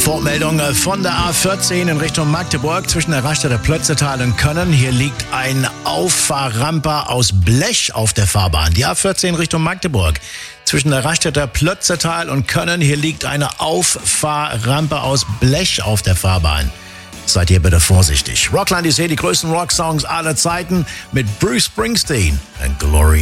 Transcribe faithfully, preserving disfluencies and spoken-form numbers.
Vormeldung von der A vierzehn in Richtung Magdeburg zwischen der Raststätte Plötzetal und Können. Hier liegt ein Auffahrrampe aus Blech auf der Fahrbahn. Die A vierzehn Richtung Magdeburg zwischen der Raststätte Plötzetal und Können. Hier liegt eine Auffahrrampe aus Blech auf der Fahrbahn. Seid hier bitte vorsichtig. Rockland ist hier die größten Rocksongs aller Zeiten mit Bruce Springsteen and Glory